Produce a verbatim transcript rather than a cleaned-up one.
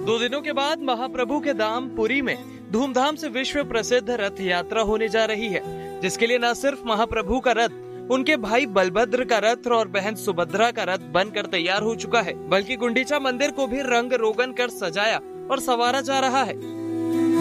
दो दिनों के बाद महाप्रभु के धाम पुरी में धूमधाम से विश्व प्रसिद्ध रथ यात्रा होने जा रही है, जिसके लिए न सिर्फ महाप्रभु का रथ, उनके भाई बलभद्र का रथ और बहन सुभद्रा का रथ बनकर तैयार हो चुका है, बल्कि गुंडीचा मंदिर को भी रंग रोगन कर सजाया और संवारा जा रहा है।